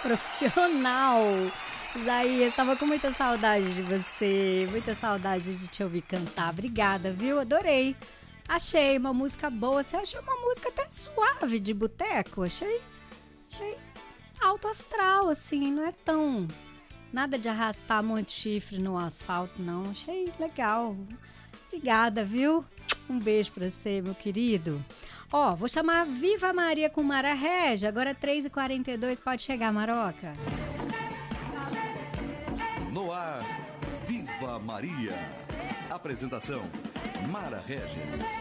profissional. Isaías, estava com muita saudade de você, muita saudade de te ouvir cantar. Obrigada, viu? Adorei. Achei uma música boa. Você achou uma música até suave de boteco? Achei alto astral, assim, não é tão... Nada de arrastar muito chifre no asfalto, não. Achei legal. Obrigada, viu? Um beijo pra você, meu querido. Ó, vou chamar Viva Maria com Mara Régia. Agora 3h42, pode chegar, Maroca. No ar, Viva Maria. Apresentação, Mara Régia.